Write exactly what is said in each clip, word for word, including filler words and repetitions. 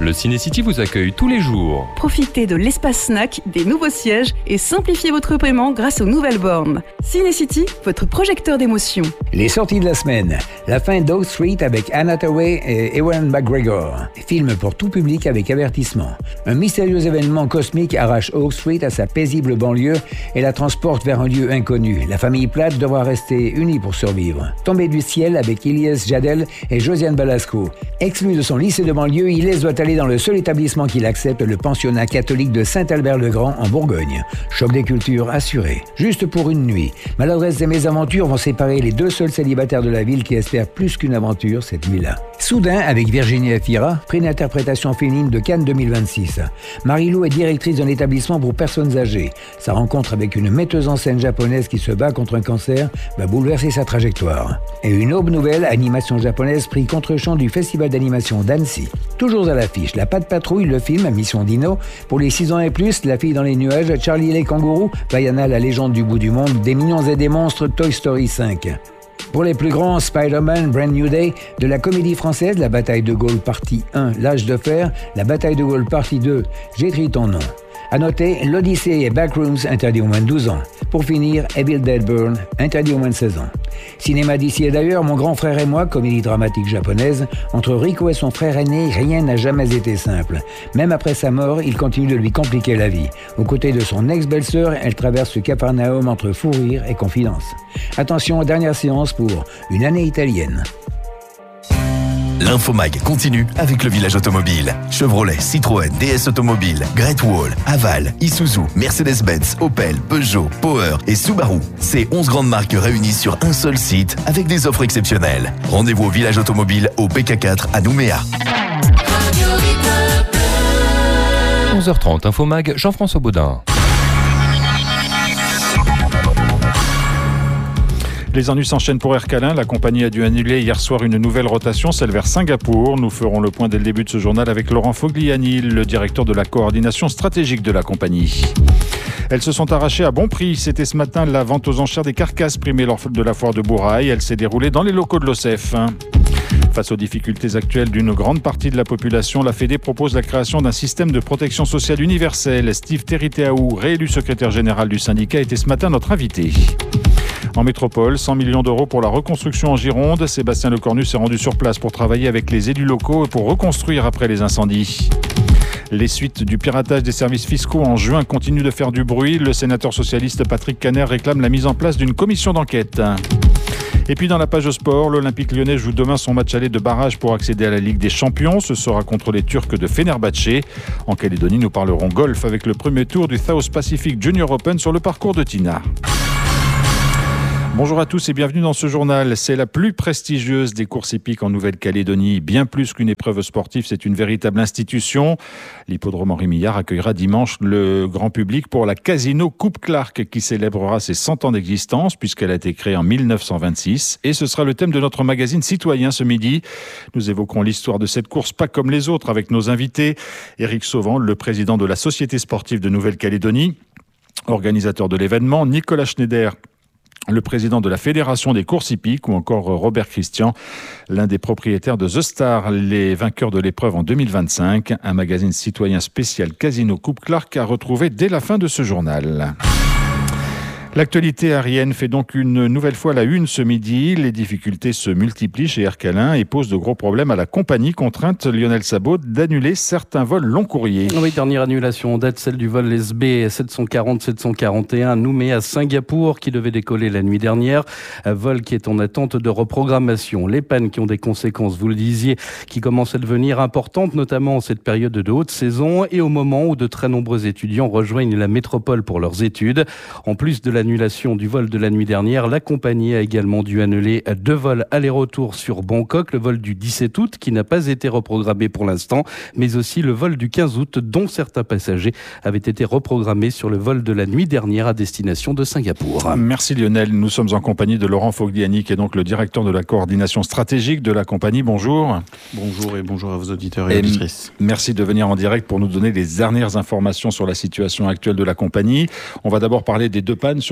Le Ciné-City vous accueille tous les jours. Profitez de l'espace snack, des nouveaux sièges et simplifiez votre paiement grâce aux nouvelles bornes. Ciné-City, votre projecteur d'émotions. Les sorties de la semaine. La fin d'Oak Street avec Anne Hathaway et Ewan McGregor. Film pour tout public avec avertissement. Un mystérieux événement cosmique arrache Oak Street à sa paisible banlieue et la transporte vers un lieu inconnu. La famille Platt devra rester unie pour survivre. Tombé du ciel avec Elias Jadel et Josiane Balasco. Exclu de son lycée de banlieue, Elias doit aller dans le seul établissement qu'il accepte, le pensionnat catholique de Saint-Albert-le-Grand en Bourgogne. Choc des cultures assuré. Juste pour une nuit. Maladresse et mésaventures vont séparer les deux seuls célibataires de la ville qui espèrent plus qu'une aventure cette nuit-là. Soudain, avec Virginie Efira, prix d'interprétation féminine de Cannes deux mille vingt-six. Marie-Lou est directrice d'un établissement pour personnes âgées. Sa rencontre avec une metteuse en scène japonaise qui se bat contre un cancer va bouleverser sa trajectoire. Et une aube nouvelle, animation japonaise, prix contre-champ du Festival d'animation d'Annecy. Toujours à l'affiche, La Patte Patrouille, le film, Mission Dino. Pour les six ans et plus, La Fille dans les nuages, Charlie et les kangourous, Vaiana, la légende du bout du monde, Des mignons et des monstres, Toy Story cinq. Pour les plus grands, Spider-Man, Brand New Day, de la comédie française, La Bataille de Gaulle partie un, L'âge de fer, La Bataille de Gaulle partie deux, J'écris ton nom. À noter, l'Odyssée et Backrooms, interdit au moins de douze ans. Pour finir, Evil Dead Burn, interdit au moins de seize ans. Cinéma d'ici et d'ailleurs, Mon grand frère et moi, comédie dramatique japonaise. Entre Rico et son frère aîné, rien n'a jamais été simple. Même après sa mort, il continue de lui compliquer la vie. Aux côtés de son ex-belle-sœur, elle traverse ce Capharnaüm entre fou rire et confidence. Attention, dernière séance pour Une année italienne. L'Infomag continue avec le village automobile. Chevrolet, Citroën, D S Automobile, Great Wall, Haval, Isuzu, Mercedes-Benz, Opel, Peugeot, Power et Subaru. Ces onze grandes marques réunies sur un seul site avec des offres exceptionnelles. Rendez-vous au village automobile au P K quatre à Nouméa. onze heures trente, Infomag, Jean-François Baudin. Les ennuis s'enchaînent pour Air Calin. La compagnie a dû annuler hier soir une nouvelle rotation, celle vers Singapour. Nous ferons le point dès le début de ce journal avec Laurent Fogliani, le directeur de la coordination stratégique de la compagnie. Elles se sont arrachées à bon prix. C'était ce matin la vente aux enchères des carcasses primées lors de la foire de Bourail. Elle s'est déroulée dans les locaux de l'O C F. Face aux difficultés actuelles d'une grande partie de la population, la Fédé propose la création d'un système de protection sociale universelle. Steve Teriteaou, réélu secrétaire général du syndicat, était ce matin notre invité. En métropole, cent millions d'euros pour la reconstruction en Gironde. Sébastien Lecornu s'est rendu sur place pour travailler avec les élus locaux et pour reconstruire après les incendies. Les suites du piratage des services fiscaux en juin continuent de faire du bruit. Le sénateur socialiste Patrick Caner réclame la mise en place d'une commission d'enquête. Et puis dans la page sport, l'Olympique lyonnais joue demain son match aller de barrage pour accéder à la Ligue des Champions. Ce sera contre les Turcs de Fenerbahçe. En Calédonie, nous parlerons golf avec le premier tour du South Pacific Junior Open sur le parcours de Tina. Bonjour à tous et bienvenue dans ce journal. C'est la plus prestigieuse des courses hippiques en Nouvelle-Calédonie. Bien plus qu'une épreuve sportive, c'est une véritable institution. L'hippodrome Henri Millard accueillera dimanche le grand public pour la Casino Coupe Clark qui célébrera ses cent ans d'existence puisqu'elle a été créée en mille neuf cent vingt-six. Et ce sera le thème de notre magazine Citoyen ce midi. Nous évoquerons l'histoire de cette course pas comme les autres avec nos invités. Éric Sauvan, le président de la Société sportive de Nouvelle-Calédonie, organisateur de l'événement, Nicolas Schneider, le président de la Fédération des courses hippiques, ou encore Robert Christian, l'un des propriétaires de The Star, les vainqueurs de l'épreuve en deux mille vingt-cinq. Un magazine citoyen spécial Casino Coupe Clark à retrouver dès la fin de ce journal. L'actualité aérienne fait donc une nouvelle fois la une ce midi. Les difficultés se multiplient chez Air Calin et posent de gros problèmes à la compagnie, contrainte, Lionel Sabot, d'annuler certains vols long courriers. Oui, dernière annulation en date, celle du vol S B sept cent quarante sept cent quarante et un Nouméa à Singapour qui devait décoller la nuit dernière. Un vol qui est en attente de reprogrammation. Les pannes qui ont des conséquences, vous le disiez, qui commencent à devenir importantes, notamment en cette période de haute saison et au moment où de très nombreux étudiants rejoignent la métropole pour leurs études. En plus de la Annulation du vol de la nuit dernière, la compagnie a également dû annuler deux vols aller-retour sur Bangkok, le vol du dix-sept août qui n'a pas été reprogrammé pour l'instant, mais aussi le vol du quinze août dont certains passagers avaient été reprogrammés sur le vol de la nuit dernière à destination de Singapour. Merci Lionel, nous sommes en compagnie de Laurent Fogliani qui est donc le directeur de la coordination stratégique de la compagnie. Bonjour. Bonjour et bonjour à vos auditeurs et, et auditrices. Merci de venir en direct pour nous donner les dernières informations sur la situation actuelle de la compagnie. On va d'abord parler des deux pannes sur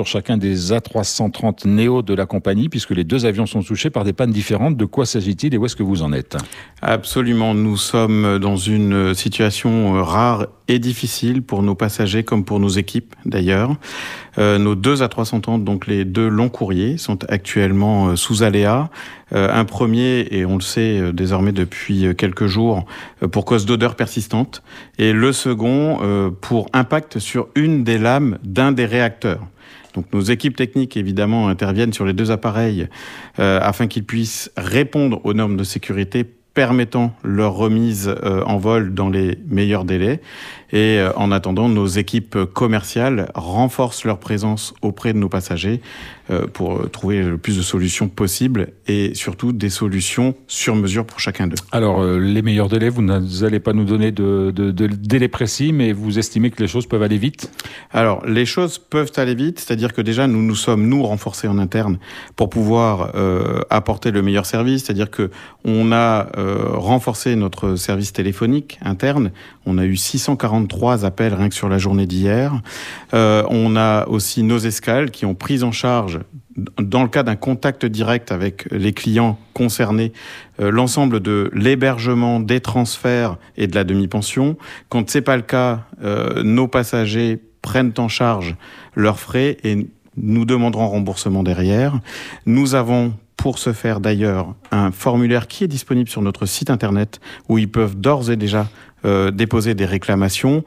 sur chacun des A trois cent trente Neo de la compagnie, puisque les deux avions sont touchés par des pannes différentes. De quoi s'agit-il et où est-ce que vous en êtes ? Absolument, nous sommes dans une situation rare et difficile pour nos passagers comme pour nos équipes d'ailleurs. Euh, nos deux A trois cent trente, donc les deux longs courriers, sont actuellement euh, sous aléa. Euh, un premier, et on le sait euh, désormais depuis quelques jours, euh, pour cause d'odeur persistante, et le second euh, pour impact sur une des lames d'un des réacteurs. Donc nos équipes techniques, évidemment, interviennent sur les deux appareils euh, afin qu'ils puissent répondre aux normes de sécurité permettant leur remise euh, en vol dans les meilleurs délais. Et euh, en attendant, nos équipes commerciales renforcent leur présence auprès de nos passagers euh, pour trouver le plus de solutions possibles et surtout des solutions sur mesure pour chacun d'eux. Alors, euh, les meilleurs délais, vous n'allez pas nous donner de, de, de délais précis, mais vous estimez que les choses peuvent aller vite ? Alors, les choses peuvent aller vite, c'est-à-dire que déjà, nous nous sommes, nous, renforcés en interne pour pouvoir euh, apporter le meilleur service, c'est-à-dire que on a euh, renforcé notre service téléphonique interne. On a eu six cent quarante-trois appels rien que sur la journée d'hier. Euh, on a aussi nos escales qui ont pris en charge, dans le cas d'un contact direct avec les clients concernés, euh, l'ensemble de l'hébergement, des transferts et de la demi-pension. Quand c'est pas le cas, euh, nos passagers prennent en charge leurs frais et nous demanderons remboursement derrière. Nous avons pour ce faire d'ailleurs un formulaire qui est disponible sur notre site internet où ils peuvent d'ores et déjà euh, déposer des réclamations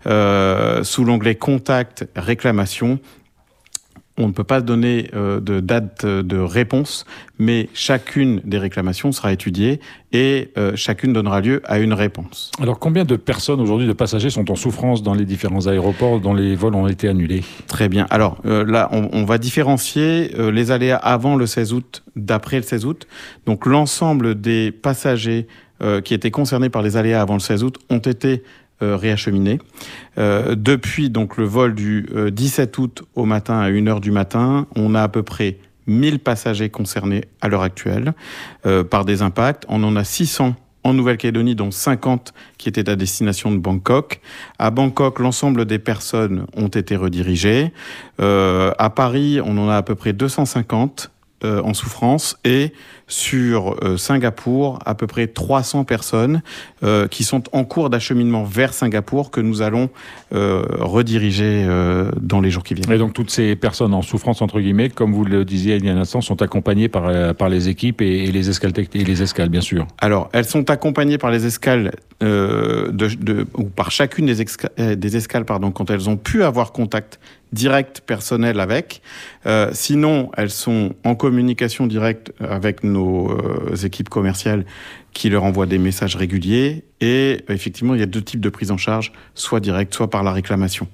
euh, sous l'onglet Contact réclamation. On ne peut pas donner euh, de date de réponse, mais chacune des réclamations sera étudiée et euh, chacune donnera lieu à une réponse. Alors, combien de personnes aujourd'hui, de passagers, sont en souffrance dans les différents aéroports dont les vols ont été annulés ? Très bien. Alors euh, là, on, on va différencier euh, les aléas avant le seize août, d'après le seize août. Donc, l'ensemble des passagers euh, qui étaient concernés par les aléas avant le seize août ont été Euh, réacheminé. Euh, depuis donc le vol du euh, dix-sept août au matin à une heure du matin, on a à peu près mille passagers concernés à l'heure actuelle euh, par des impacts. On en a six cents en Nouvelle-Calédonie, dont cinquante qui étaient à destination de Bangkok. À Bangkok, l'ensemble des personnes ont été redirigées. Euh, à Paris, on en a à peu près deux cent cinquante euh, en souffrance et sur euh, Singapour, à peu près trois cents personnes euh, qui sont en cours d'acheminement vers Singapour que nous allons euh, rediriger euh, dans les jours qui viennent. Et donc toutes ces personnes en souffrance, entre guillemets, comme vous le disiez il y a un instant, sont accompagnées par, euh, par les équipes et, et, les escales, et les escales, bien sûr. Alors, elles sont accompagnées par les escales, euh, de, de, ou par chacune des, exca- euh, des escales pardon, quand elles ont pu avoir contact direct personnel avec. Euh, sinon, elles sont en communication directe avec nos nos euh, équipes commerciales qui leur envoient des messages réguliers. Et effectivement, il y a deux types de prise en charge, soit directe, soit par la réclamation.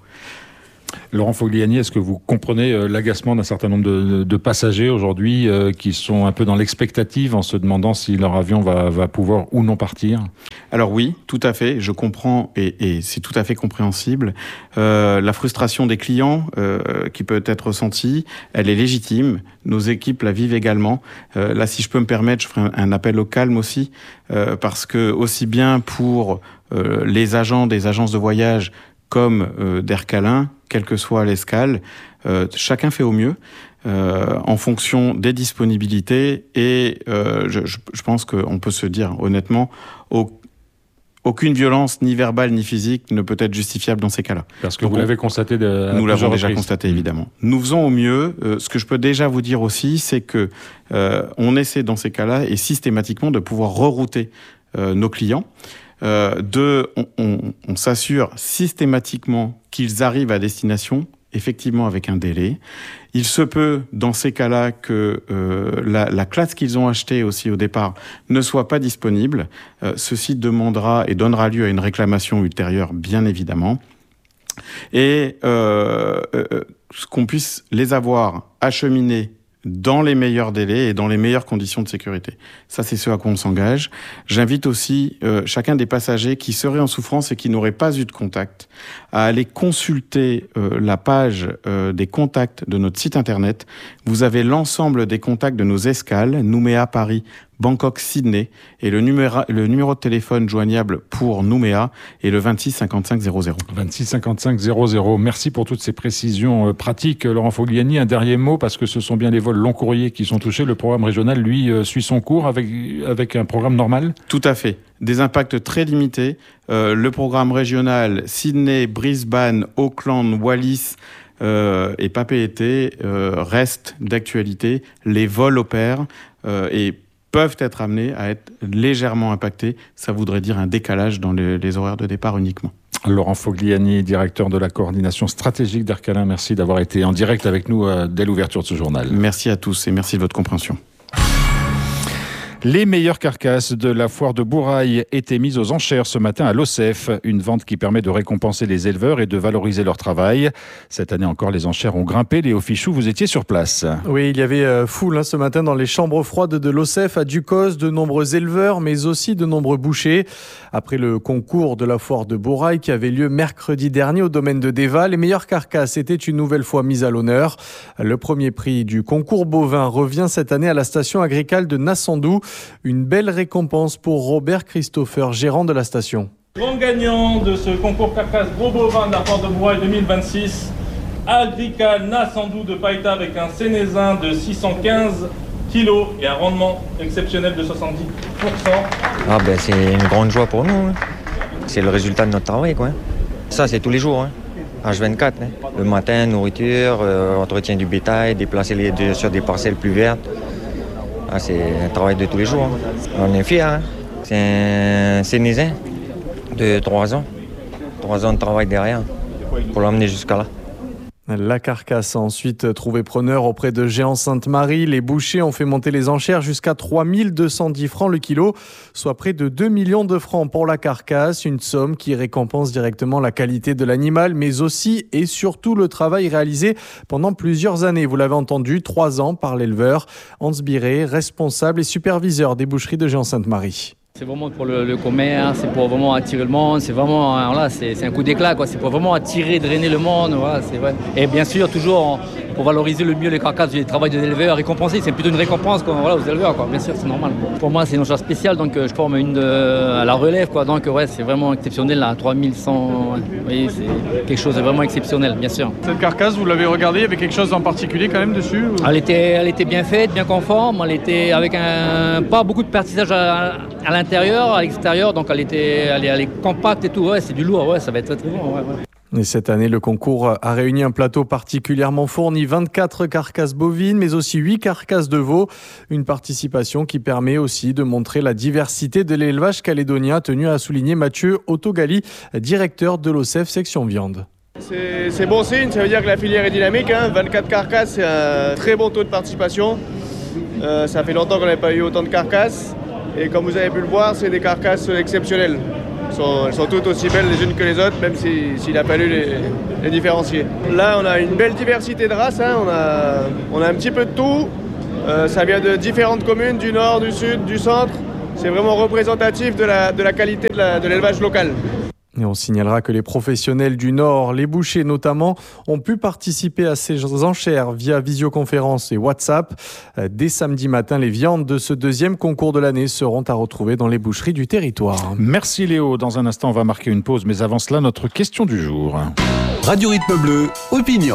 Laurent Fogliani, est-ce que vous comprenez euh, l'agacement d'un certain nombre de, de passagers aujourd'hui euh, qui sont un peu dans l'expectative en se demandant si leur avion va, va pouvoir ou non partir ? Alors oui, tout à fait, je comprends et, et c'est tout à fait compréhensible. Euh, la frustration des clients euh, qui peut être ressentie, elle est légitime. Nos équipes la vivent également. Euh, là, si je peux me permettre, je ferai un, un appel au calme aussi, euh, parce que aussi bien pour euh, les agents des agences de voyage comme euh, d'Air Calin, quelle que soit l'escale, euh, chacun fait au mieux euh, en fonction des disponibilités et euh, je, je pense qu'on peut se dire honnêtement, au, aucune violence ni verbale ni physique ne peut être justifiable dans ces cas-là. Parce que Donc vous on, l'avez constaté de, Nous l'avons déjà reprises. constaté, évidemment. Nous faisons au mieux. Euh, ce que je peux déjà vous dire aussi, c'est que euh, on essaie dans ces cas-là et systématiquement de pouvoir rerouter euh, nos clients. Euh, deux, on, on, on s'assure systématiquement qu'ils arrivent à destination, effectivement avec un délai. Il se peut, dans ces cas-là, que euh, la, la classe qu'ils ont achetée aussi au départ ne soit pas disponible. Euh, ceci demandera et donnera lieu à une réclamation ultérieure, bien évidemment. Et euh, euh, qu'on puisse les avoir acheminés dans les meilleurs délais et dans les meilleures conditions de sécurité. Ça, c'est ce à quoi on s'engage. J'invite aussi euh, chacun des passagers qui seraient en souffrance et qui n'auraient pas eu de contact à aller consulter euh, la page euh, des contacts de notre site internet. Vous avez l'ensemble des contacts de nos escales, Nouméa, Paris, Bangkok-Sydney. Et le numéro, le numéro de téléphone joignable pour Nouméa est le vingt-six cinquante-cinq zéro zéro. vingt-six cinquante-cinq zéro zéro. Merci pour toutes ces précisions euh, pratiques. Laurent Fogliani, un dernier mot, parce que ce sont bien les vols long courriers qui sont touchés. Le programme régional, lui, euh, suit son cours avec, avec un programme normal ? Tout à fait. Des impacts très limités. Euh, le programme régional Sydney, Brisbane, Auckland, Wallis euh, et Papeete euh, reste d'actualité. Les vols opèrent euh, et peuvent être amenés à être légèrement impactés. Ça voudrait dire un décalage dans les, les horaires de départ uniquement. Laurent Fogliani, directeur de la coordination stratégique d'Air Calin, merci d'avoir été en direct avec nous euh, dès l'ouverture de ce journal. Merci à tous et merci de votre compréhension. Les meilleures carcasses de la foire de Bourail étaient mises aux enchères ce matin à l'O C E F, une vente qui permet de récompenser les éleveurs et de valoriser leur travail. Cette année encore, les enchères ont grimpé. Léo Fichou, vous étiez sur place. Oui, il y avait euh, foule hein, ce matin dans les chambres froides de l'O C E F à Ducos, de nombreux éleveurs, mais aussi de nombreux bouchers. Après le concours de la foire de Bourail qui avait lieu mercredi dernier au domaine de Déval, les meilleures carcasses étaient une nouvelle fois mises à l'honneur. Le premier prix du concours bovin revient cette année à la station agricole de Nassandou. Une belle récompense pour Robert Christopher, gérant de la station. Grand gagnant de ce concours carcasse gros bovin de la foire de Bourail deux mille vingt-six, Agricole Nassandou de Païta avec un sénézin de six cent quinze kilos et un rendement exceptionnel de soixante-dix pour cent. Ah ben c'est une grande joie pour nous. Hein. C'est le résultat de notre travail, quoi. Ça c'est tous les jours. Hein. H vingt-quatre, hein. Le matin, nourriture, euh, entretien du bétail, déplacer les deux sur des parcelles plus vertes. Ah, c'est un travail de tous les jours. Hein. On est fiers. Hein. C'est un sénézin de trois ans. Trois ans de travail derrière pour l'emmener jusqu'à là. La carcasse a ensuite trouvé preneur auprès de Géant Sainte-Marie. Les bouchers ont fait monter les enchères jusqu'à trois mille deux cent dix francs le kilo, soit près de deux millions de francs pour la carcasse. Une somme qui récompense directement la qualité de l'animal, mais aussi et surtout le travail réalisé pendant plusieurs années. Vous l'avez entendu, trois ans par l'éleveur Hans Biré, responsable et superviseur des boucheries de Géant Sainte-Marie. C'est vraiment pour le, le commerce, c'est pour vraiment attirer le monde, c'est vraiment voilà, c'est, c'est un coup d'éclat, quoi. C'est pour vraiment attirer, drainer le monde. Voilà, c'est vrai. Et bien sûr, toujours pour valoriser le mieux les carcasses du travail de l'éleveur, récompenser, c'est plutôt une récompense quoi, voilà, aux éleveurs. Quoi. Bien sûr, c'est normal. Pour moi, c'est une enchère spéciale, donc euh, je forme une de, à la relève. Quoi. Donc ouais, c'est vraiment exceptionnel, là, trois mille cent, ouais. Vous voyez, c'est quelque chose de vraiment exceptionnel, bien sûr. Cette carcasse, vous l'avez regardée, il y avait quelque chose en particulier quand même dessus ou... elle, était, elle était bien faite, bien conforme, elle était avec un, pas beaucoup de pertissage à, à l'intérieur, à l'extérieur, donc elle, était, elle, est, elle est compacte et tout, ouais, c'est du lourd, ouais, ça va être très très bon. Ouais, ouais. Et cette année, le concours a réuni un plateau particulièrement fourni, vingt-quatre carcasses bovines, mais aussi huit carcasses de veaux. Une participation qui permet aussi de montrer la diversité de l'élevage calédonien, tenu à souligner Mathieu Autogali, directeur de l'O C E F section viande. C'est, c'est bon signe, ça veut dire que la filière est dynamique. Hein. vingt-quatre carcasses, c'est un très bon taux de participation. Euh, ça fait longtemps qu'on n'avait pas eu autant de carcasses. Et comme vous avez pu le voir, c'est des carcasses exceptionnelles. Elles sont, elles sont toutes aussi belles les unes que les autres, même si, s'il a fallu les, les différencier. Là, on a une belle diversité de races. Hein. On, a, on a un petit peu de tout. Euh, ça vient de différentes communes, du nord, du sud, du centre. C'est vraiment représentatif de la, de la qualité de, la, de l'élevage local. Et on signalera que les professionnels du Nord, les bouchers notamment, ont pu participer à ces enchères via visioconférence et WhatsApp. Dès samedi matin, les viandes de ce deuxième concours de l'année seront à retrouver dans les boucheries du territoire. Merci Léo. Dans un instant, on va marquer une pause, mais avant cela, notre question du jour. Radio Rythme Bleu, opinion.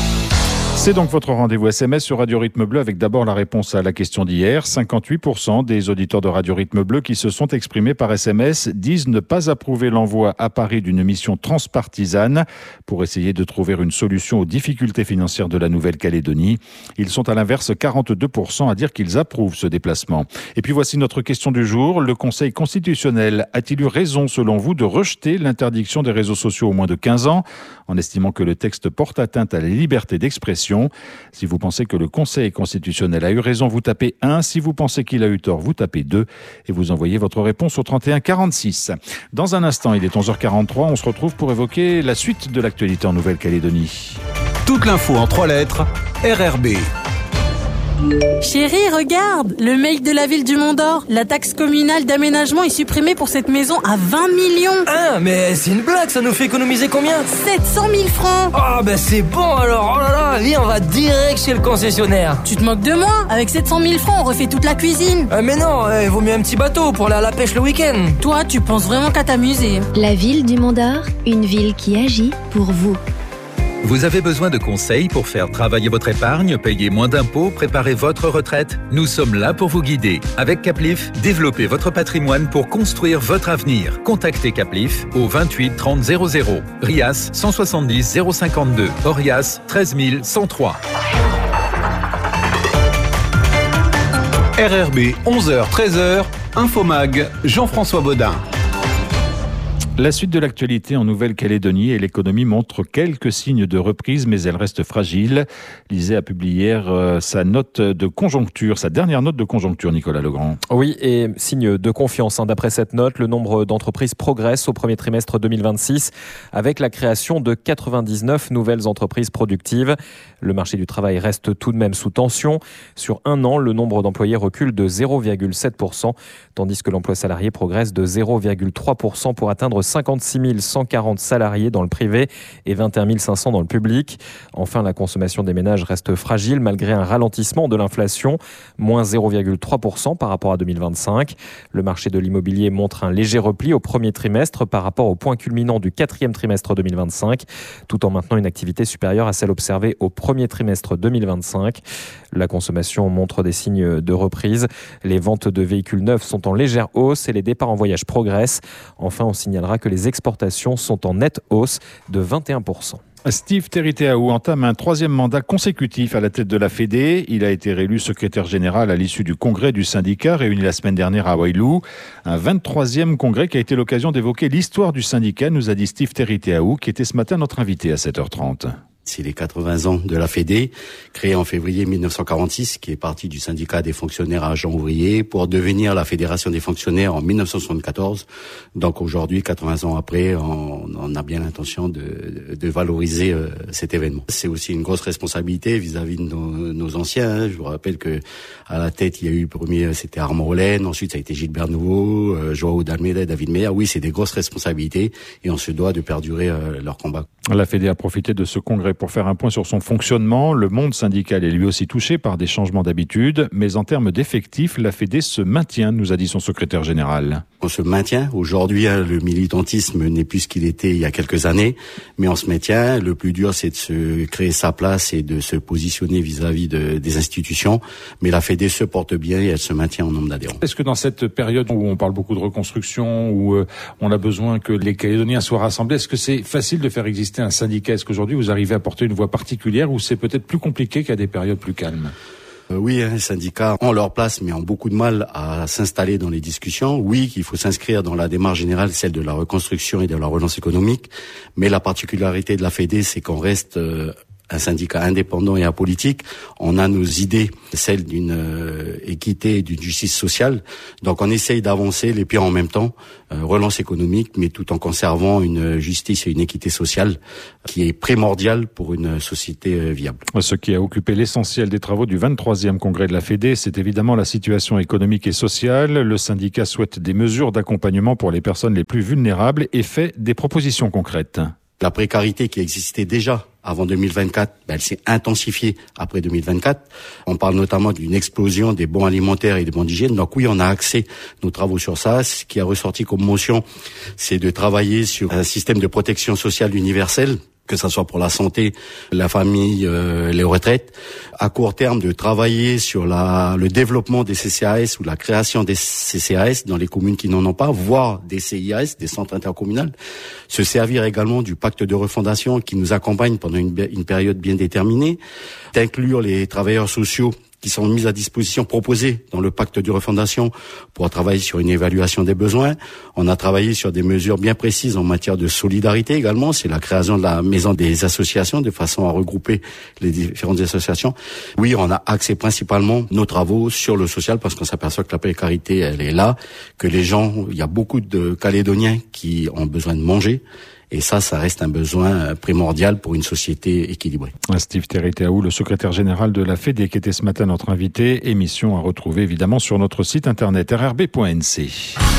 C'est donc votre rendez-vous S M S sur Radio Rythme Bleu avec d'abord la réponse à la question d'hier. cinquante-huit pour cent des auditeurs de Radio Rythme Bleu qui se sont exprimés par S M S disent ne pas approuver l'envoi à Paris d'une mission transpartisane pour essayer de trouver une solution aux difficultés financières de la Nouvelle-Calédonie. Ils sont à l'inverse quarante-deux pour cent à dire qu'ils approuvent ce déplacement. Et puis voici notre question du jour. Le Conseil constitutionnel a-t-il eu raison selon vous de rejeter l'interdiction des réseaux sociaux aux moins de quinze ans en estimant que le texte porte atteinte à la liberté d'expression? Si vous pensez que le Conseil constitutionnel a eu raison, vous tapez un. Si vous pensez qu'il a eu tort, vous tapez deux. Et vous envoyez votre réponse au trente et un quarante-six. Dans un instant, il est onze heures quarante-trois. On se retrouve pour évoquer la suite de l'actualité en Nouvelle-Calédonie. Toute l'info en trois lettres, R R B. Chérie, regarde, le mail de la ville du Mont d'Or. La taxe communale d'aménagement est supprimée pour cette maison à vingt millions. Ah, mais c'est une blague, ça nous fait économiser combien? sept cent mille francs. Ah, bah c'est bon alors, oh là là, viens, on va direct chez le concessionnaire. Tu te moques de moi? Avec sept cent mille francs, on refait toute la cuisine. Ah, mais non, il vaut mieux un petit bateau pour aller à la pêche le week-end. Toi, tu penses vraiment qu'à t'amuser. La ville du Mont d'Or, une ville qui agit pour vous. Vous avez besoin de conseils pour faire travailler votre épargne, payer moins d'impôts, préparer votre retraite? Nous sommes là pour vous guider. Avec Caplif, développez votre patrimoine pour construire votre avenir. Contactez Caplif au vingt-huit trente zéro zéro. Rias cent soixante-dix zéro cinquante-deux. Orias treize mille cent trois. R R B, onze heures treize heures, Infomag, Jean-François Baudin. La suite de l'actualité en Nouvelle-Calédonie et l'économie montre quelques signes de reprise, mais elle reste fragile. L'I S E E a publié hier euh, sa note de conjoncture, sa dernière note de conjoncture, Nicolas Legrand. Oui, et signe de confiance. Hein. D'après cette note, le nombre d'entreprises progresse au premier trimestre deux mille vingt-six avec la création de quatre-vingt-dix-neuf nouvelles entreprises productives. Le marché du travail reste tout de même sous tension. Sur un an, le nombre d'employés recule de zéro virgule sept pour cent, tandis que l'emploi salarié progresse de zéro virgule trois pour cent pour atteindre cinquante-six mille cent quarante salariés dans le privé et vingt et un mille cinq cents dans le public. Enfin, la consommation des ménages reste fragile malgré un ralentissement de l'inflation, moins zéro virgule trois pour cent par rapport à deux mille vingt-cinq. Le marché de l'immobilier montre un léger repli au premier trimestre par rapport au point culminant du quatrième trimestre deux mille vingt-cinq, tout en maintenant une activité supérieure à celle observée au premier trimestre deux mille vingt-cinq. La consommation montre des signes de reprise. Les ventes de véhicules neufs sont en légère hausse et les départs en voyage progressent. Enfin, on signalera que les exportations sont en nette hausse de vingt et un pour cent. Steve Teriteaou entame un troisième mandat consécutif à la tête de la Fédé. Il a été réélu secrétaire général à l'issue du congrès du syndicat réuni la semaine dernière à Wailu. Un vingt-troisième congrès qui a été l'occasion d'évoquer l'histoire du syndicat, nous a dit Steve Teriteaou, qui était ce matin notre invité à sept heures trente. C'est les quatre-vingts ans de la Fédé, créée en février mille neuf cent quarante-six, qui est partie du syndicat des fonctionnaires agents ouvriers pour devenir la Fédération des fonctionnaires en mille neuf cent soixante-quatorze. Donc aujourd'hui, quatre-vingts ans après, on, on a bien l'intention de, de valoriser euh, cet événement. C'est aussi une grosse responsabilité vis-à-vis de nos, nos anciens. Hein. Je vous rappelle que à la tête, il y a eu le premier, c'était Armand Rollen, ensuite ça a été Gilbert Nouveau, euh, Joao d'Almeida, David Meyer. Oui, c'est des grosses responsabilités et on se doit de perdurer euh, leur combat. La Fédé a profité de ce congrès pour faire un point sur son fonctionnement. Le monde syndical est lui aussi touché par des changements d'habitude, mais en termes d'effectifs, la Fédé se maintient, nous a dit son secrétaire général. On se maintient. Aujourd'hui, le militantisme n'est plus ce qu'il était il y a quelques années, mais on se maintient. Le plus dur, c'est de se créer sa place et de se positionner vis-à-vis de, des institutions. Mais la Fédé se porte bien et elle se maintient en nombre d'adhérents. Est-ce que dans cette période où on parle beaucoup de reconstruction, où euh, on a besoin que les Calédoniens soient rassemblés, est-ce que c'est facile de faire exister un syndicat? Est-ce qu'aujourd'hui vous arrivez à porter une voix particulière ou c'est peut-être plus compliqué qu'à des périodes plus calmes? Euh, oui, hein, les syndicats ont leur place, mais ont beaucoup de mal à s'installer dans les discussions. Oui, qu'il faut s'inscrire dans la démarche générale, celle de la reconstruction et de la relance économique. Mais la particularité de la Fédé, c'est qu'on reste euh, un syndicat indépendant et apolitique. On a nos idées, celles d'une euh, équité et d'une justice sociale. Donc on essaye d'avancer les pieds en même temps, euh, relance économique, mais tout en conservant une justice et une équité sociale qui est primordiale pour une société euh, viable. Ce qui a occupé l'essentiel des travaux du vingt-troisième congrès de la Fédé, c'est évidemment la situation économique et sociale. Le syndicat souhaite des mesures d'accompagnement pour les personnes les plus vulnérables et fait des propositions concrètes. La précarité qui existait déjà avant deux mille vingt-quatre, ben elle s'est intensifiée après deux mille vingt-quatre. On parle notamment d'une explosion des bons alimentaires et des bons d'hygiène. Donc oui, on a axé nos travaux sur ça. Ce qui a ressorti comme motion, c'est de travailler sur un système de protection sociale universel, que ça soit pour la santé, la famille, euh, les retraites. À court terme, de travailler sur la, le développement des C C A S ou la création des C C A S dans les communes qui n'en ont pas, voire des C I A S, des centres intercommunaux. Se servir également du pacte de refondation qui nous accompagne pendant une, une période bien déterminée. D'inclure les travailleurs sociaux qui sont mis à disposition, proposés dans le pacte de refondation pour travailler sur une évaluation des besoins. On a travaillé sur des mesures bien précises en matière de solidarité également. C'est la création de la maison des associations de façon à regrouper les différentes associations. Oui, on a axé principalement nos travaux sur le social parce qu'on s'aperçoit que la précarité, elle est là, que les gens, il y a beaucoup de Calédoniens qui ont besoin de manger. Et ça, ça reste un besoin primordial pour une société équilibrée. Steve Terry-Théaou, le secrétaire général de la Fédé, qui était ce matin notre invité. Émission à retrouver évidemment sur notre site internet r r b point n c.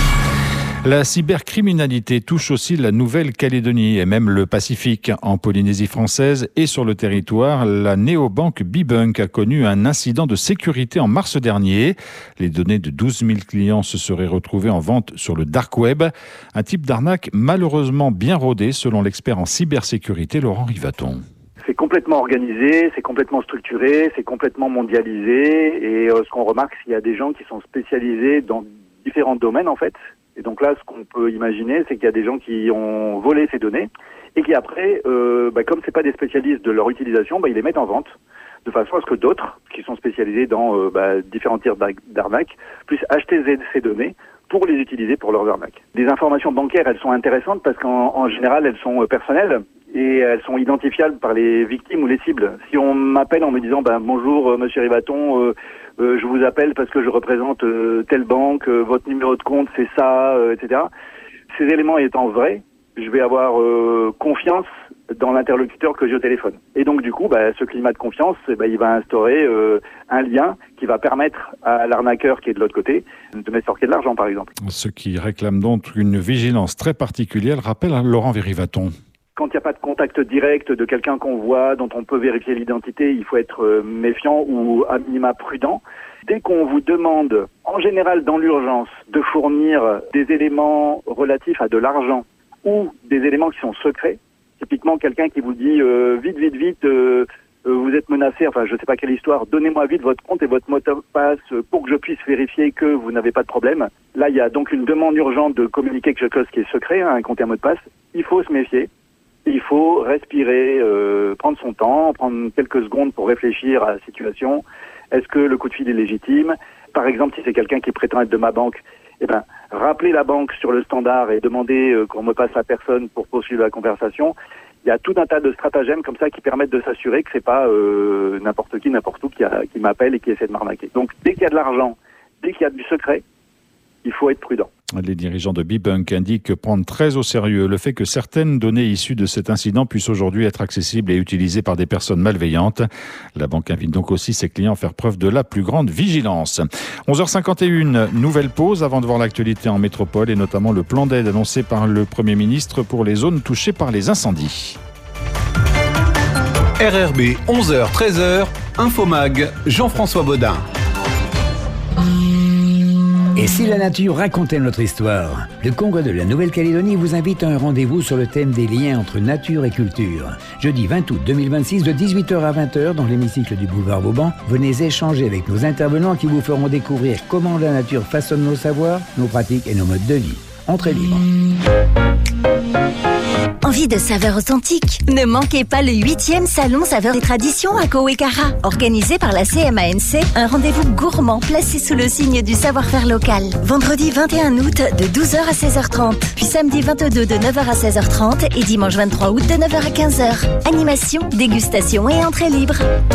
La cybercriminalité touche aussi la Nouvelle-Calédonie et même le Pacifique. En Polynésie française et sur le territoire, la néobanque Bibunk a connu un incident de sécurité en mars dernier. Les données de douze mille clients se seraient retrouvées en vente sur le dark web. Un type d'arnaque malheureusement bien rodé selon l'expert en cybersécurité Laurent Rivaton. C'est complètement organisé, c'est complètement structuré, c'est complètement mondialisé et euh, ce qu'on remarque, c'est qu'il y a des gens qui sont spécialisés dans différents domaines en fait. Et donc là, ce qu'on peut imaginer, c'est qu'il y a des gens qui ont volé ces données et qui après, euh, bah, comme c'est pas des spécialistes de leur utilisation, bah, ils les mettent en vente de façon à ce que d'autres, qui sont spécialisés dans euh, bah, différents types d'arnaques, puissent acheter ces données pour les utiliser pour leurs arnaques. Les informations bancaires, elles sont intéressantes parce qu'en en général, elles sont personnelles et elles sont identifiables par les victimes ou les cibles. Si on m'appelle en me disant bah, « Bonjour, euh, monsieur Rivaton, euh, euh, je vous appelle parce que je représente euh, telle banque, euh, votre numéro de compte, c'est ça, euh, et cetera » Ces éléments étant vrais, je vais avoir euh, confiance dans l'interlocuteur que j'ai au téléphone. Et donc du coup, bah, ce climat de confiance, eh bah, il va instaurer euh, un lien qui va permettre à l'arnaqueur qui est de l'autre côté de mettre sortir de l'argent, par exemple. Ce qui réclame donc une vigilance très particulière, rappelle à Laurent Rivaton. Quand il n'y a pas de contact direct de quelqu'un qu'on voit, dont on peut vérifier l'identité, il faut être méfiant ou à minima prudent. Dès qu'on vous demande, en général dans l'urgence, de fournir des éléments relatifs à de l'argent ou des éléments qui sont secrets, typiquement quelqu'un qui vous dit euh, vite, vite, vite, euh, euh, vous êtes menacé, enfin je ne sais pas quelle histoire, donnez-moi vite votre compte et votre mot de passe pour que je puisse vérifier que vous n'avez pas de problème. Là, il y a donc une demande urgente de communiquer quelque chose qui est secret, hein, un compte et un mot de passe. Il faut se méfier. Il faut respirer, euh, prendre son temps, prendre quelques secondes pour réfléchir à la situation. Est-ce que le coup de fil est légitime? Par exemple, si c'est quelqu'un qui prétend être de ma banque, eh ben, rappelez la banque sur le standard et demandez euh, qu'on me passe la personne pour poursuivre la conversation. Il y a tout un tas de stratagèmes comme ça qui permettent de s'assurer que c'est pas euh, n'importe qui, n'importe où qui, a, qui m'appelle et qui essaie de m'arnaquer. Donc, dès qu'il y a de l'argent, dès qu'il y a du secret, il faut être prudent. Les dirigeants de Bibunk indiquent prendre très au sérieux le fait que certaines données issues de cet incident puissent aujourd'hui être accessibles et utilisées par des personnes malveillantes. La banque invite donc aussi ses clients à faire preuve de la plus grande vigilance. onze heures cinquante et une, nouvelle pause avant de voir l'actualité en métropole et notamment le plan d'aide annoncé par le Premier ministre pour les zones touchées par les incendies. R R B, onze heures treize heures, Infomag, Jean-François Baudin. Et si la nature racontait notre histoire? Le Congrès de la Nouvelle-Calédonie vous invite à un rendez-vous sur le thème des liens entre nature et culture. Jeudi vingt août deux mille vingt-six, de dix-huit heures à vingt heures, dans l'hémicycle du boulevard Vauban, venez échanger avec nos intervenants qui vous feront découvrir comment la nature façonne nos savoirs, nos pratiques et nos modes de vie. Entrée libre. Envie de saveurs authentiques? Ne manquez pas le huitième Salon Saveurs et Traditions à Kowekara. Organisé par la C M A N C, un rendez-vous gourmand placé sous le signe du savoir-faire local. Vendredi vingt et un août de douze heures à seize heures trente, puis samedi vingt-deux de neuf heures à seize heures trente et dimanche vingt-trois août de neuf heures à quinze heures. Animation, dégustation et entrée libre.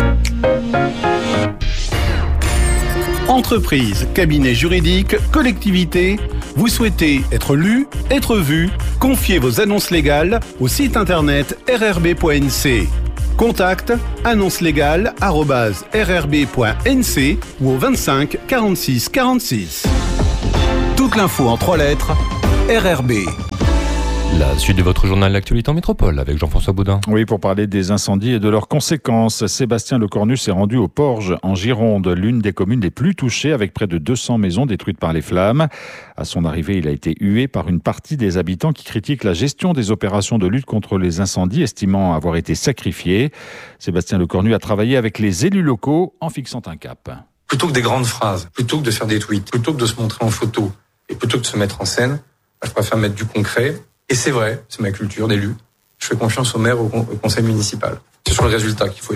Entreprise, cabinet juridique, collectivité, vous souhaitez être lu, être vu? Confiez vos annonces légales au site internet r r b point n c. Contact annonce légale arobase r r b point n c ou au vingt-cinq quarante-six quarante-six. Toute l'info en trois lettres, R R B. La suite de votre journal L'actualité en métropole avec Jean-François Baudin. Oui, pour parler des incendies et de leurs conséquences, Sébastien Lecornu s'est rendu au Porges, en Gironde, l'une des communes les plus touchées, avec près de deux cents maisons détruites par les flammes. À son arrivée, il a été hué par une partie des habitants qui critiquent la gestion des opérations de lutte contre les incendies, estimant avoir été sacrifiés. Sébastien Lecornu a travaillé avec les élus locaux en fixant un cap. Plutôt que des grandes phrases, plutôt que de faire des tweets, plutôt que de se montrer en photo et plutôt que de se mettre en scène, je préfère mettre du concret. Et c'est vrai, c'est ma culture d'élu. Je fais confiance au maire, au, con- au conseil municipal. C'est sur le résultat qu'il faut être jugé.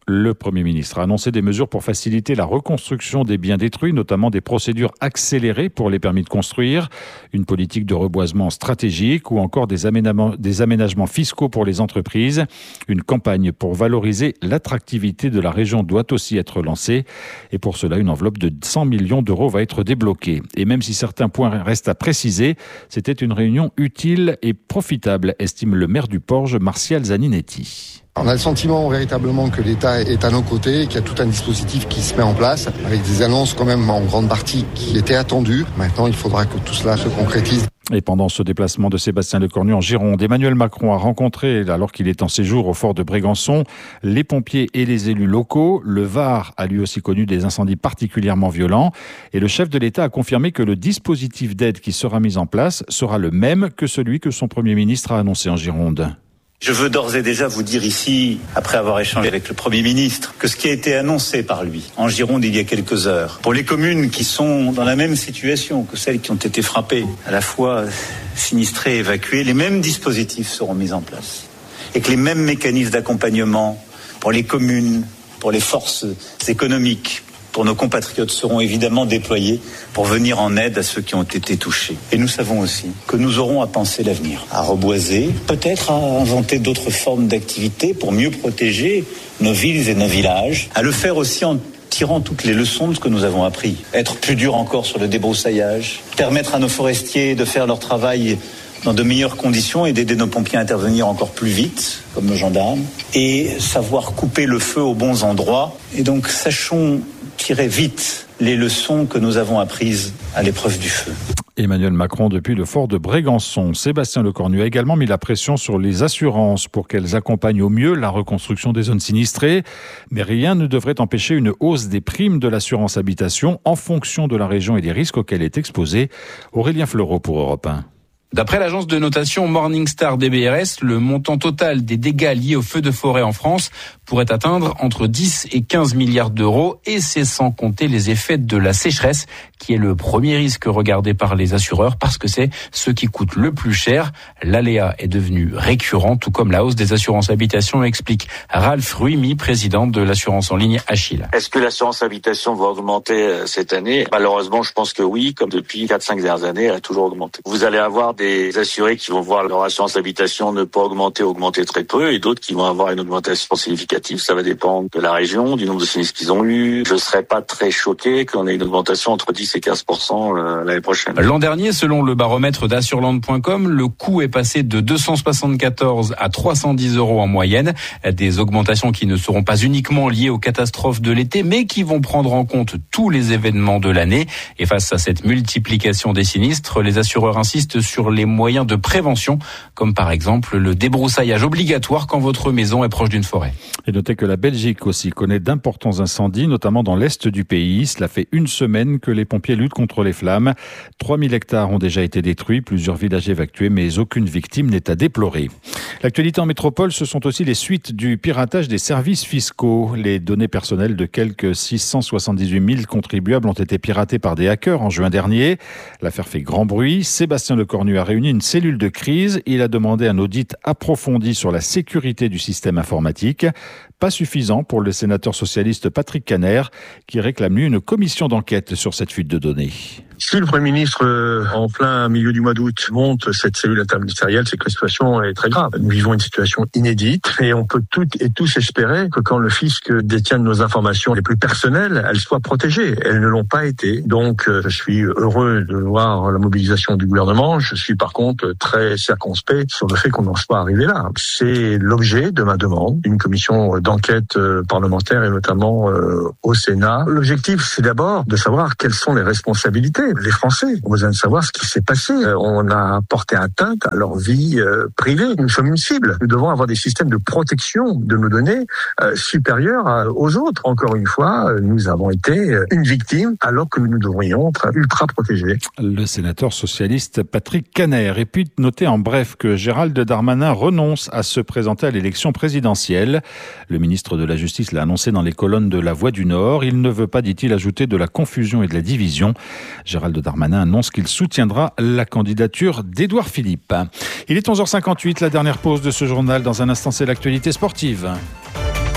Le Premier ministre a annoncé des mesures pour faciliter la reconstruction des biens détruits, notamment des procédures accélérées pour les permis de construire, une politique de reboisement stratégique ou encore des aménagements, des aménagements fiscaux pour les entreprises. Une campagne pour valoriser l'attractivité de la région doit aussi être lancée et pour cela, une enveloppe de cent millions d'euros va être débloquée. Et même si certains points restent à préciser, c'était une réunion utile et profitable, estime le maire du Porge, Martial Zaninetti. On a le sentiment véritablement que l'État est à nos côtés, qu'il y a tout un dispositif qui se met en place, avec des annonces quand même en grande partie qui étaient attendues. Maintenant, il faudra que tout cela se concrétise. Et pendant ce déplacement de Sébastien Lecornu en Gironde, Emmanuel Macron a rencontré, alors qu'il est en séjour au fort de Brégançon, les pompiers et les élus locaux. Le Var a lui aussi connu des incendies particulièrement violents. Et le chef de l'État a confirmé que le dispositif d'aide qui sera mis en place sera le même que celui que son Premier ministre a annoncé en Gironde. Je veux d'ores et déjà vous dire ici, après avoir échangé avec le Premier ministre, que ce qui a été annoncé par lui en Gironde il y a quelques heures, pour les communes qui sont dans la même situation que celles qui ont été frappées, à la fois sinistrées et évacuées, les mêmes dispositifs seront mis en place. Et que les mêmes mécanismes d'accompagnement pour les communes, pour les forces économiques, pour nos compatriotes seront évidemment déployés pour venir en aide à ceux qui ont été touchés. Et nous savons aussi que nous aurons à penser l'avenir, à reboiser, peut-être à inventer d'autres formes d'activités pour mieux protéger nos villes et nos villages, à le faire aussi en tirant toutes les leçons de ce que nous avons appris. Être plus dur encore sur le débroussaillage, permettre à nos forestiers de faire leur travail dans de meilleures conditions et d'aider nos pompiers à intervenir encore plus vite, comme nos gendarmes, et savoir couper le feu aux bons endroits. Et donc, sachons tirer vite les leçons que nous avons apprises à l'épreuve du feu. Emmanuel Macron depuis le fort de Brégançon. Sébastien Lecornu a également mis la pression sur les assurances pour qu'elles accompagnent au mieux la reconstruction des zones sinistrées. Mais rien ne devrait empêcher une hausse des primes de l'assurance habitation en fonction de la région et des risques auxquels est exposée. Aurélien Fleureau pour Europe un. D'après l'agence de notation Morningstar D B R S, le montant total des dégâts liés aux feux de forêt en France pourrait atteindre entre dix et quinze milliards d'euros, et c'est sans compter les effets de la sécheresse, qui est le premier risque regardé par les assureurs parce que c'est ce qui coûte le plus cher. L'aléa est devenu récurrent, tout comme la hausse des assurances habitation, explique Ralph Ruimi, président de l'assurance en ligne Achille. Est-ce que l'assurance habitation va augmenter cette année ? Malheureusement, je pense que oui, comme depuis quatre cinq dernières années, elle a toujours augmenté. Vous allez avoir des assurés qui vont voir leur assurance habitation ne pas augmenter, augmenter très peu, et d'autres qui vont avoir une augmentation significative. Ça va dépendre de la région, du nombre de sinistres qu'ils ont eu. Je ne serais pas très choqué qu'on ait une augmentation entre dix et quinze pour cent l'année prochaine. L'an dernier, selon le baromètre d'assureland point com, le coût est passé de deux cent soixante-quatorze à trois cent dix euros en moyenne. Des augmentations qui ne seront pas uniquement liées aux catastrophes de l'été, mais qui vont prendre en compte tous les événements de l'année. Et face à cette multiplication des sinistres, les assureurs insistent sur les moyens de prévention, comme par exemple le débroussaillage obligatoire quand votre maison est proche d'une forêt. Et notez que la Belgique aussi connaît d'importants incendies, notamment dans l'est du pays. Cela fait une semaine que les pompiers luttent contre les flammes. trois mille hectares ont déjà été détruits, plusieurs villages évacués, mais aucune victime n'est à déplorer. L'actualité en métropole, ce sont aussi les suites du piratage des services fiscaux. Les données personnelles de quelques six cent soixante-dix-huit mille contribuables ont été piratées par des hackers en juin dernier. L'affaire fait grand bruit. Sébastien Lecornu a réuni une cellule de crise. Il a demandé un audit approfondi sur la sécurité du système informatique. Pas suffisant pour le sénateur socialiste Patrick Kanner, qui réclame lui une commission d'enquête sur cette fuite de données. Si le Premier ministre, euh, en plein milieu du mois d'août, monte cette cellule interministérielle, c'est que la situation est très grave. Nous vivons une situation inédite et on peut toutes et tous espérer que quand le fisc détient nos informations les plus personnelles, elles soient protégées. Elles ne l'ont pas été. Donc, euh, je suis heureux de voir la mobilisation du gouvernement. Je suis par contre très circonspect sur le fait qu'on en soit arrivé là. C'est l'objet de ma demande, une commission d'enquête euh, parlementaire et notamment euh, au Sénat. L'objectif, c'est d'abord de savoir quelles sont les responsabilités. Les Français ont besoin de savoir ce qui s'est passé. On a porté atteinte à leur vie euh, privée. Nous sommes une cible. Nous devons avoir des systèmes de protection de nos données euh, supérieurs à, aux autres. Encore une fois, nous avons été une victime alors que nous devrions être ultra protégés. Le sénateur socialiste Patrick Kanner. Et puis notez en bref que Gérald Darmanin renonce à se présenter à l'élection présidentielle. Le ministre de la Justice l'a annoncé dans les colonnes de La Voix du Nord. Il ne veut pas, dit-il, ajouter de la confusion et de la division. Gérald Darmanin annonce qu'il soutiendra la candidature d'Édouard Philippe. Il est onze heures cinquante-huit, la dernière pause de ce journal. Dans un instant, c'est l'actualité sportive.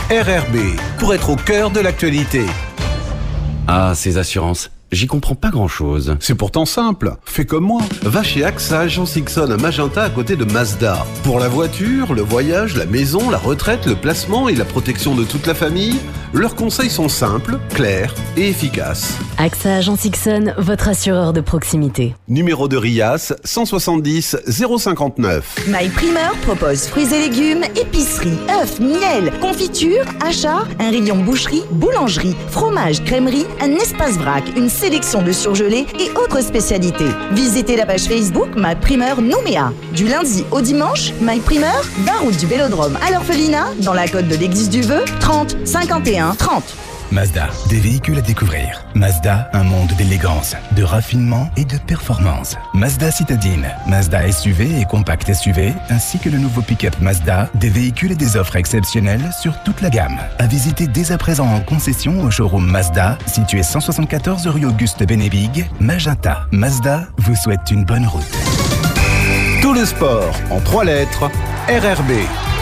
R R B, pour être au cœur de l'actualité. Ah, ces assurances, j'y comprends pas grand-chose. C'est pourtant simple. Fais comme moi. Va chez A X A Agence Ixon à Magenta à côté de Mazda. Pour la voiture, le voyage, la maison, la retraite, le placement et la protection de toute la famille, leurs conseils sont simples, clairs et efficaces. A X A Agence Ixon, votre assureur de proximité. Numéro de RIAS cent soixante-dix zéro cinquante-neuf. My Primeur propose fruits et légumes, épicerie, œufs, miel, confiture, achat, un rayon boucherie, boulangerie, fromage, crèmerie, un espace vrac, une sélection de surgelés et autres spécialités. Visitez la page Facebook My Primeur Nouméa. Du lundi au dimanche, My Primeur, vingt route du Vélodrome à l'Orphelinat, dans la côte de l'Église du Vœu, trente cinquante et un trente. Mazda, des véhicules à découvrir. Mazda, un monde d'élégance, de raffinement et de performance. Mazda Citadine, Mazda S U V et compact S U V, ainsi que le nouveau pick-up Mazda, des véhicules et des offres exceptionnelles sur toute la gamme. À visiter dès à présent en concession au showroom Mazda, situé cent soixante-quatorze rue Auguste Bénévig, Magenta. Mazda vous souhaite une bonne route. Tout le sport, en trois lettres, R R B.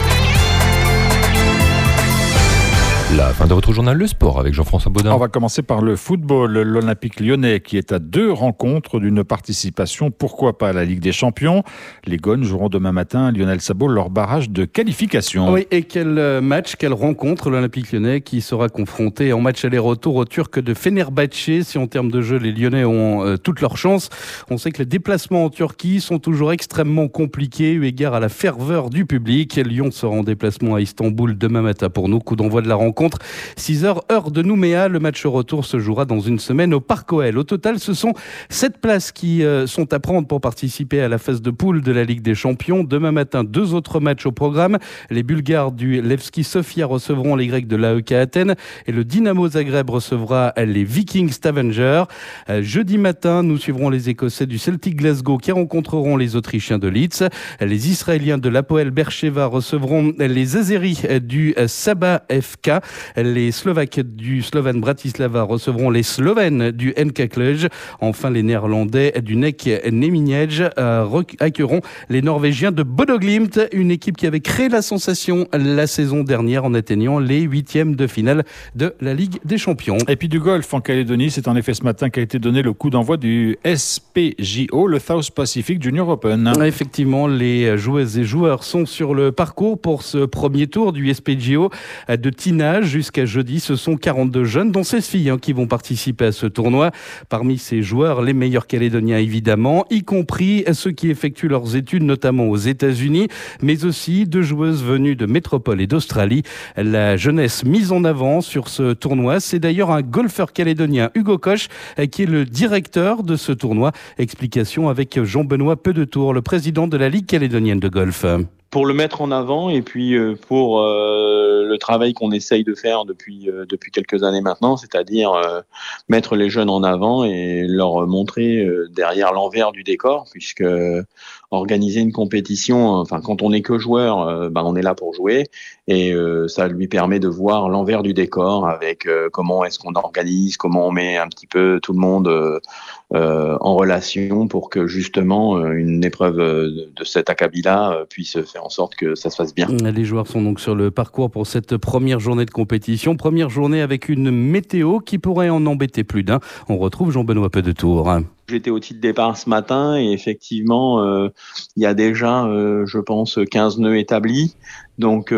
La fin de votre journal Le Sport avec Jean-François Baudin. On va commencer par le football. L'Olympique lyonnais qui est à deux rencontres d'une participation, pourquoi pas à la Ligue des Champions. Les Gones joueront demain matin, Lionel Sabot, leur barrage de qualification. Oui, et quel match, quelle rencontre, l'Olympique lyonnais qui sera confronté en match aller-retour au Turc de Fenerbahçe. Si en termes de jeu, les Lyonnais ont euh, toutes leurs chances. On sait que les déplacements en Turquie sont toujours extrêmement compliqués eu égard à la ferveur du public. Lyon sera en déplacement à Istanbul demain matin pour nous. Coup d'envoi de la rencontre. six heures, heure de Nouméa. Le match retour se jouera dans une semaine au Parc O L. Au total, ce sont sept places qui euh, sont à prendre pour participer à la phase de poule de la Ligue des Champions. Demain matin, deux autres matchs au programme. Les Bulgares du Levski Sofia recevront les Grecs de l'A E K Athènes et le Dynamo Zagreb recevra les Vikings Stavanger. Euh, jeudi matin, nous suivrons les Écossais du Celtic Glasgow qui rencontreront les Autrichiens de Leeds. Les Israéliens de l'Apoel Beersheva recevront les Azeris du Saba F K. Les Slovaques du Slovan Bratislava recevront les Slovènes du N K Cluj. Enfin, les Néerlandais du N E C Nijmegen accueilleront les Norvégiens de Bodo Glimt, une équipe qui avait créé la sensation la saison dernière en atteignant les huitièmes de finale de la Ligue des Champions. Et puis du golf en Calédonie, c'est en effet ce matin qu'a été donné le coup d'envoi du S P J O, le South Pacific Junior Open. Effectivement, les joueuses et joueurs sont sur le parcours pour ce premier tour du S P J O de Tinage. Jusqu'à jeudi, ce sont quarante-deux jeunes, dont seize filles, hein, qui vont participer à ce tournoi. Parmi ces joueurs, les meilleurs Calédoniens évidemment, y compris ceux qui effectuent leurs études, notamment aux États-Unis, mais aussi deux joueuses venues de métropole et d'Australie. La jeunesse mise en avant sur ce tournoi, c'est d'ailleurs un golfeur calédonien, Hugo Koch, qui est le directeur de ce tournoi. Explication avec Jean-Benoît Pedetour, le président de la Ligue calédonienne de golf. Pour le mettre en avant et puis pour euh, le travail qu'on essaye de faire depuis euh, depuis quelques années maintenant, c'est-à-dire euh, mettre les jeunes en avant et leur montrer euh, derrière l'envers du décor, puisque organiser une compétition, enfin quand on n'est que joueur, euh, ben on est là pour jouer et euh, ça lui permet de voir l'envers du décor avec euh, comment est-ce qu'on organise, comment on met un petit peu tout le monde euh, euh, en relation pour que justement euh, une épreuve de, de cet acabit-là euh, puisse faire en sorte que ça se fasse bien. Les joueurs sont donc sur le parcours pour cette première journée de compétition, première journée avec une météo qui pourrait en embêter plus d'un. On retrouve Jean-Benoît Pedetour. J'étais au titre départ ce matin et effectivement, euh, il y a déjà, euh, je pense, quinze nœuds établis. Donc,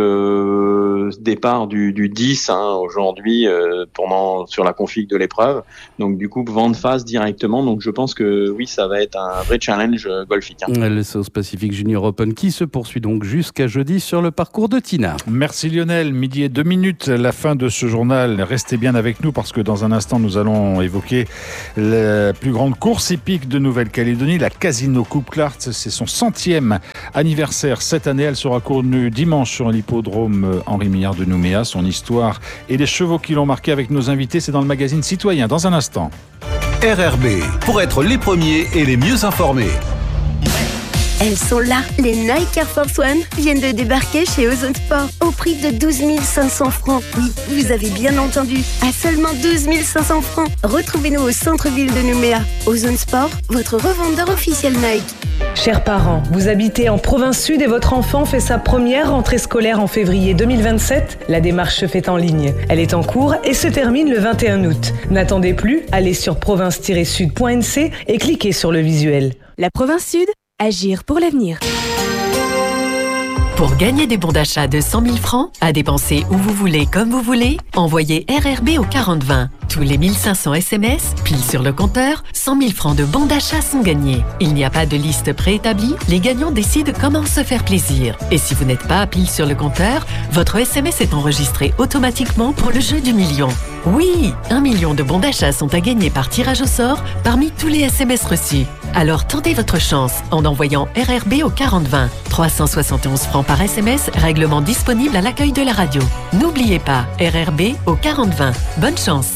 euh, départ du, du dix hein, aujourd'hui euh, pendant sur la config de l'épreuve. Donc, du coup, vent de face directement. Donc, je pense que oui, ça va être un vrai challenge euh, golfique. Hein. Le South Pacific Junior Open qui se poursuit donc jusqu'à jeudi sur le parcours de Tina. Merci Lionel. Midi et deux minutes, la fin de ce journal. Restez bien avec nous parce que dans un instant, nous allons évoquer la plus grande course hippique de Nouvelle-Calédonie, la Casino Coupe Clark. C'est son centième anniversaire cette année. Elle sera courue dimanche sur l'hippodrome Henri Millard de Nouméa. Son histoire et les chevaux qui l'ont marqué avec nos invités, c'est dans le magazine Citoyen. Dans un instant. R R B, pour être les premiers et les mieux informés. Elles sont là. Les Nike Air Force One viennent de débarquer chez Ozone Sport au prix de douze mille cinq cents francs. Oui, vous avez bien entendu, à seulement douze mille cinq cents francs. Retrouvez-nous au centre-ville de Nouméa. Ozone Sport, votre revendeur officiel Nike. Chers parents, vous habitez en province sud et votre enfant fait sa première rentrée scolaire en février deux mille vingt-sept. La démarche se fait en ligne. Elle est en cours et se termine le vingt et un août. N'attendez plus, allez sur province tiret sud point n c et cliquez sur le visuel. La province sud, agir pour l'avenir. Pour gagner des bons d'achat de cent mille francs, à dépenser où vous voulez, comme vous voulez, envoyez R R B au quarante vingt. Tous les mille cinq cents S M S, pile sur le compteur, cent mille francs de bons d'achat sont gagnés. Il n'y a pas de liste préétablie, les gagnants décident comment se faire plaisir. Et si vous n'êtes pas pile sur le compteur, votre S M S est enregistré automatiquement pour le jeu du million. Oui, un million de bons d'achat sont à gagner par tirage au sort parmi tous les S M S reçus. Alors tentez votre chance en envoyant R R B au quarante vingt. trois cent soixante et onze francs par S M S, règlement disponible à l'accueil de la radio. N'oubliez pas, R R B au quarante vingt. Bonne chance.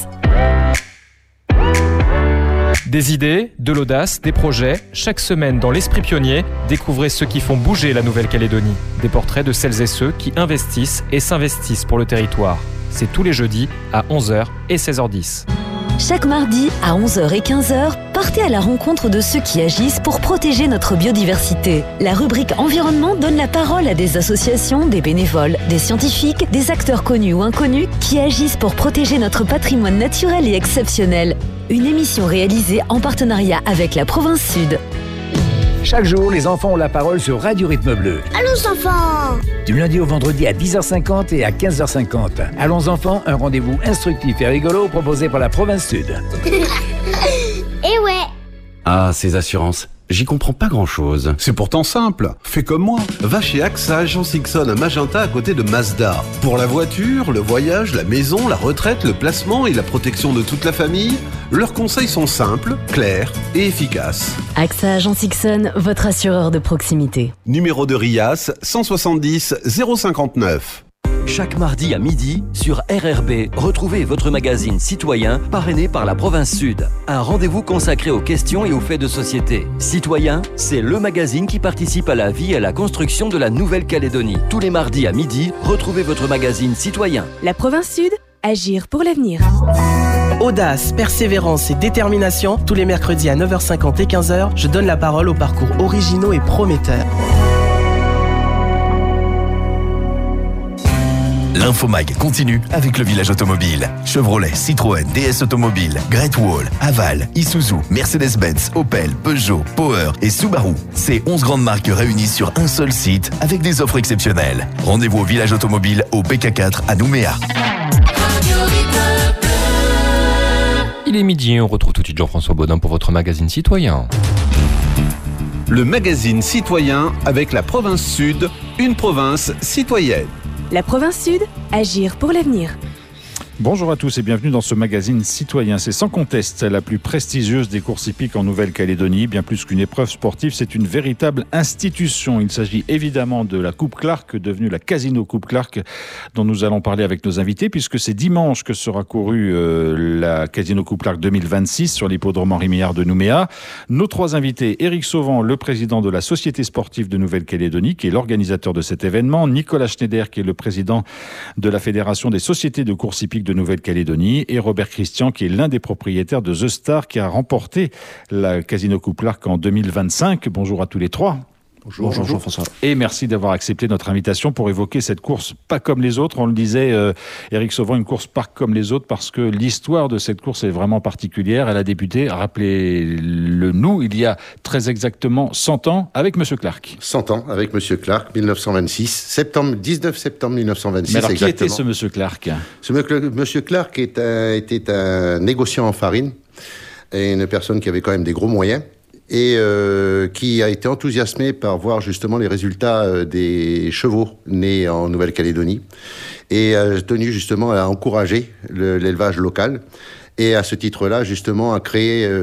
Des idées, de l'audace, des projets. Chaque semaine dans l'Esprit Pionnier, découvrez ceux qui font bouger la Nouvelle-Calédonie. Des portraits de celles et ceux qui investissent et s'investissent pour le territoire. C'est tous les jeudis à onze heures et seize heures dix. Chaque mardi à onze heures et quinze heures, partez à la rencontre de ceux qui agissent pour protéger notre biodiversité. La rubrique environnement donne la parole à des associations, des bénévoles, des scientifiques, des acteurs connus ou inconnus qui agissent pour protéger notre patrimoine naturel et exceptionnel. Une émission réalisée en partenariat avec la province Sud. Chaque jour, les enfants ont la parole sur Radio Rythme Bleu. Allons enfants! Du lundi au vendredi à dix heures cinquante et à quinze heures cinquante. Allons enfants, un rendez-vous instructif et rigolo proposé par la province Sud. Eh ouais! Ah, ces assurances. J'y comprends pas grand-chose. C'est pourtant simple. Fais comme moi. Va chez A X A Agence Ixon à Magenta à côté de Mazda. Pour la voiture, le voyage, la maison, la retraite, le placement et la protection de toute la famille, leurs conseils sont simples, clairs et efficaces. A X A Agence Ixon, votre assureur de proximité. Numéro de R I A S cent soixante-dix zéro cinquante-neuf. Chaque mardi à midi, sur R R B, retrouvez votre magazine Citoyen, parrainé par la province Sud. Un rendez-vous consacré aux questions et aux faits de société. Citoyen, c'est le magazine qui participe à la vie et à la construction de la Nouvelle-Calédonie. Tous les mardis à midi, retrouvez votre magazine Citoyen. La province Sud, agir pour l'avenir. Audace, persévérance et détermination, tous les mercredis à neuf heures cinquante et quinze heures, je donne la parole aux parcours originaux et prometteurs. L'Infomag continue avec le village automobile. Chevrolet, Citroën, D S Automobile, Great Wall, Haval, Isuzu, Mercedes-Benz, Opel, Peugeot, Power et Subaru. Ces onze grandes marques réunies sur un seul site avec des offres exceptionnelles. Rendez-vous au village automobile au P K quatre à Nouméa. Il est midi, on retrouve tout de suite Jean-François Baudin pour votre magazine Citoyen. Le magazine Citoyen avec la province Sud, une province citoyenne. La province Sud, agir pour l'avenir. Bonjour à tous et bienvenue dans ce magazine Citoyen. C'est sans conteste la plus prestigieuse des courses hippiques en Nouvelle-Calédonie. Bien plus qu'une épreuve sportive, c'est une véritable institution. Il s'agit évidemment de la Coupe Clark, devenue la Casino Coupe Clark, dont nous allons parler avec nos invités, puisque c'est dimanche que sera courue euh, la Casino Coupe Clark deux mille vingt-six sur l'hippodrome Henri Millard de Nouméa. Nos trois invités, Éric Sauvant, le président de la Société sportive de Nouvelle-Calédonie, qui est l'organisateur de cet événement, Nicolas Schneider, qui est le président de la Fédération des sociétés de courses hippiques de Nouvelle-Calédonie, et Robert Christian, qui est l'un des propriétaires de The Star, qui a remporté la Casino Coupe Clark en deux mille vingt-cinq. Bonjour à tous les trois. Bonjour, Bonjour Jean-François. Et merci d'avoir accepté notre invitation pour évoquer cette course pas comme les autres. On le disait, euh, Éric Sauvant, une course pas comme les autres parce que l'histoire de cette course est vraiment particulière. Elle a débuté, rappelez-le nous, il y a très exactement cent ans avec Monsieur Clark. cent ans avec Monsieur Clark, mille neuf cent vingt-six, septembre, dix-neuf septembre mille neuf cent vingt-six. Mais alors exactement. Qui était ce Monsieur Clark ? Ce Monsieur Clark est un, était un négociant en farine et une personne qui avait quand même des gros moyens. Et euh, qui a été enthousiasmé par voir justement les résultats euh, des chevaux nés en Nouvelle-Calédonie et a tenu justement à encourager le, l'élevage local et à ce titre-là justement à créer euh,